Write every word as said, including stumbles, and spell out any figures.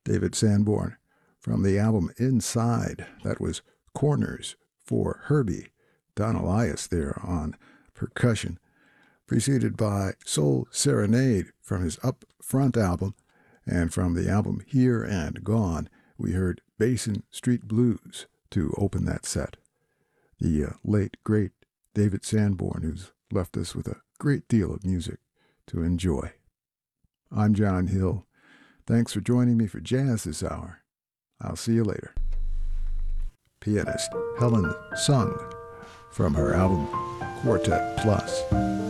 David Sanborn. From the album Inside, that was Corners for Herbie. Don Elias there on percussion. Preceded by Soul Serenade from his Up Front album. And from the album Here and Gone, we heard Basin Street Blues to open that set. The uh, late, great David Sanborn, who's left us with a great deal of music to enjoy. I'm John Hill. Thanks for joining me for jazz this hour. I'll see you later. Pianist Helen Sung from her album Quartet Plus.